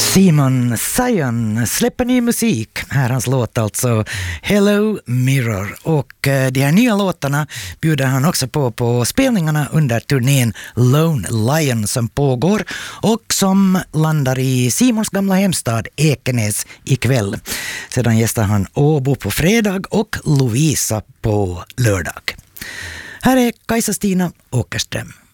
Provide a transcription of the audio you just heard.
Simon Sion släpper ny musik. Här hans låt alltså Hello Mirror. Och de här nya låtarna bjuder han också på spelningarna under turnén Lone Lion som pågår och som landar i Simons gamla hemstad Ekenäs ikväll. Sedan gästar han Åbo på fredag och Lovisa på lördag. Här är Kajsa-Stina Åkerström.